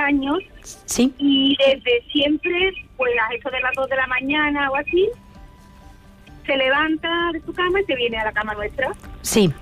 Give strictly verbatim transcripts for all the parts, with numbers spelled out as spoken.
años. Sí. Y desde siempre, pues a eso de las dos de la mañana o así, se levanta de su cama y se viene a la cama nuestra. Sí.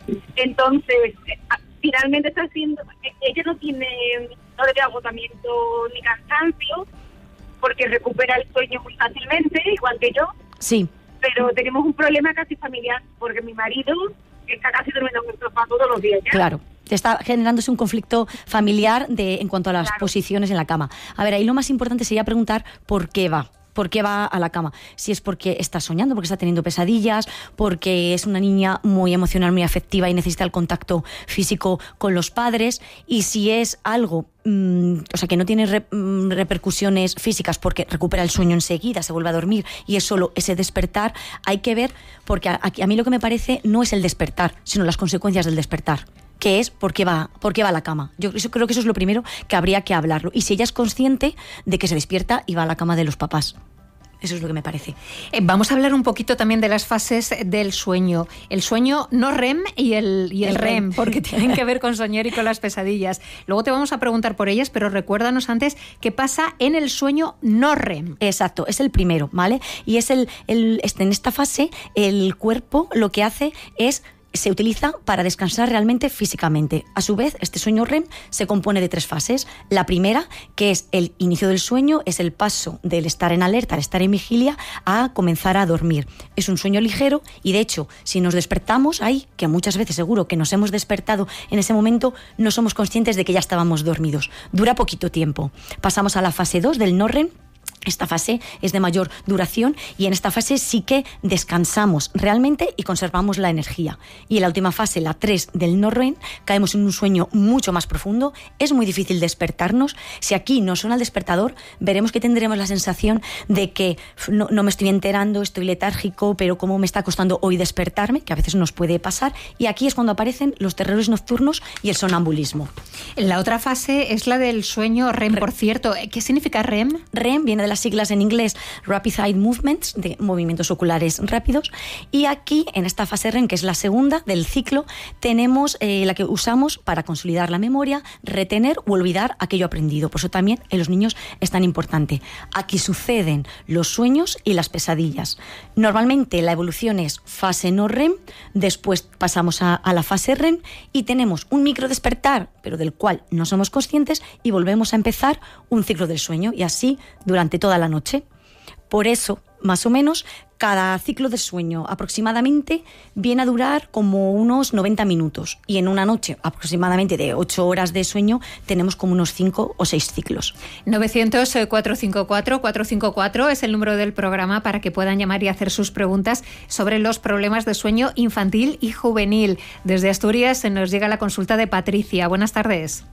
Entonces, finalmente está haciendo, ella no tiene, no le da agotamiento ni cansancio, porque recupera el sueño muy fácilmente, igual que yo. Sí. Pero tenemos un problema casi familiar, porque mi marido está casi durmiendo en el sofá todos los días, ¿ya? Claro. Está generándose un conflicto familiar de en cuanto a las Claro. posiciones en la cama. A ver, ahí lo más importante sería preguntar por qué va. ¿Por qué va a la cama? Si es porque está soñando, porque está teniendo pesadillas, porque es una niña muy emocional, muy afectiva y necesita el contacto físico con los padres, y si es algo, mmm, o sea, que no tiene re, mmm, repercusiones físicas porque recupera el sueño enseguida, se vuelve a dormir y es solo ese despertar, hay que ver, porque a, a mí lo que me parece no es el despertar, sino las consecuencias del despertar, que es por qué va, por qué va a la cama. Yo eso, creo que eso es lo primero que habría que hablarlo. Y si ella es consciente de que se despierta y va a la cama de los papás. Eso es lo que me parece. Eh, vamos a hablar un poquito también de las fases del sueño. El sueño no REM y el, y el, el REM, porque tienen que ver con soñar y con las pesadillas. Luego te vamos a preguntar por ellas, pero recuérdanos antes qué pasa en el sueño no REM. Exacto, es el primero, ¿vale? Y es el, el en esta fase el cuerpo lo que hace es se utiliza para descansar realmente físicamente. A su vez, este sueño REM se compone de tres fases. La primera, que es el inicio del sueño, es el paso del estar en alerta, al estar en vigilia, a comenzar a dormir. Es un sueño ligero y, de hecho, si nos despertamos ahí, que muchas veces seguro que nos hemos despertado en ese momento, no somos conscientes de que ya estábamos dormidos. Dura poquito tiempo. Pasamos a la fase dos del no REM. Esta fase es de mayor duración y en esta fase sí que descansamos realmente y conservamos la energía. Y en la última fase, la tres del no REM, caemos en un sueño mucho más profundo. Es muy difícil despertarnos. Si aquí no suena el despertador, veremos que tendremos la sensación de que no, no me estoy enterando, estoy letárgico, pero cómo me está costando hoy despertarme, que a veces nos puede pasar. Y aquí es cuando aparecen los terrores nocturnos y el sonambulismo. La otra fase es la del sueño REM, por cierto. ¿Qué significa REM? REM viene de la siglas en inglés Rapid Eye Movements, de movimientos oculares rápidos, y aquí en esta fase REM, que es la segunda del ciclo, tenemos eh, la que usamos para consolidar la memoria, retener o olvidar aquello aprendido. Por eso también en los niños es tan importante. Aquí suceden los sueños y las pesadillas. Normalmente la evolución es fase no REM, después pasamos a, a la fase REM y tenemos un micro despertar, pero del cual no somos conscientes, y volvemos a empezar un ciclo del sueño, y así durante toda la noche. Por eso, más o menos, cada ciclo de sueño aproximadamente viene a durar como unos noventa minutos, y en una noche aproximadamente de ocho horas de sueño tenemos como unos cinco o seis ciclos. novecientos, cuatrocientos cincuenta y cuatro, cuatrocientos cincuenta y cuatro es el número del programa para que puedan llamar y hacer sus preguntas sobre los problemas de sueño infantil y juvenil. Desde Asturias se nos llega la consulta de Patricia. Buenas tardes.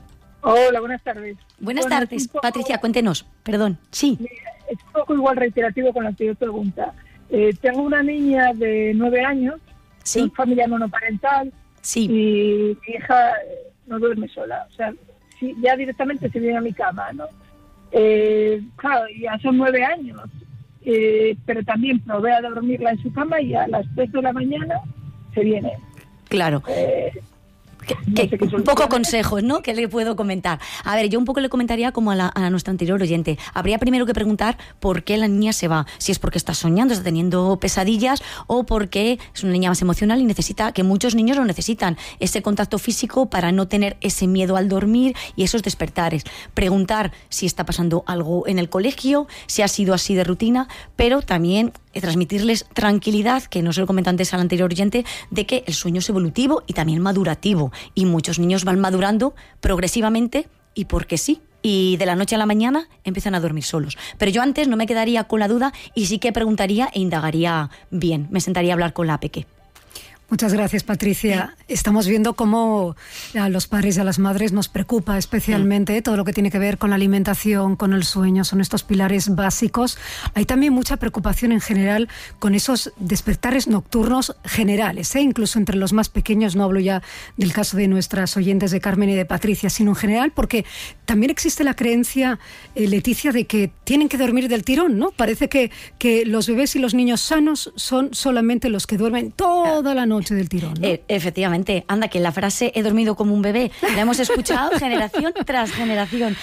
Hola, buenas tardes. Buenas bueno, tardes, poco, Patricia, cuéntenos, perdón, sí. Es un poco igual reiterativo con la anterior pregunta. Eh, tengo una niña de nueve años, ¿Sí? de familia monoparental, sí. y mi hija no duerme sola, o sea, sí, ya directamente se viene a mi cama, ¿no? Eh, claro, ya son nueve años, eh, pero también provee a dormirla en su cama y a las tres de la mañana se viene. Claro. Eh, Que, no que, sé qué un poco consejos, ¿no? Que le puedo comentar. A ver, yo un poco le comentaría como a, la, a nuestra anterior oyente. Habría primero que preguntar por qué la niña se va. Si es porque está soñando, está teniendo pesadillas, o porque es una niña más emocional y necesita, que muchos niños lo necesitan, ese contacto físico para no tener ese miedo al dormir y esos despertares. Preguntar si está pasando algo en el colegio, si ha sido así de rutina, pero también transmitirles tranquilidad, que no se lo comenté antes al anterior oyente, de que el sueño es evolutivo y también madurativo, y muchos niños van madurando progresivamente y porque sí, y de la noche a la mañana empiezan a dormir solos. Pero yo antes no me quedaría con la duda y sí que preguntaría e indagaría bien, me sentaría a hablar con la peque. Muchas gracias, Patricia. Estamos viendo cómo a los padres y a las madres nos preocupa especialmente todo lo que tiene que ver con la alimentación, con el sueño, son estos pilares básicos. Hay también mucha preocupación en general con esos despertares nocturnos generales, ¿eh? Incluso entre los más pequeños, no hablo ya del caso de nuestras oyentes de Carmen y de Patricia, sino en general porque también existe la creencia, eh, Leticia, de que tienen que dormir del tirón, ¿no? Parece que, que los bebés y los niños sanos son solamente los que duermen toda la noche del tirón, ¿no? Eh, efectivamente, anda, que la frase he dormido como un bebé la hemos escuchado generación tras generación,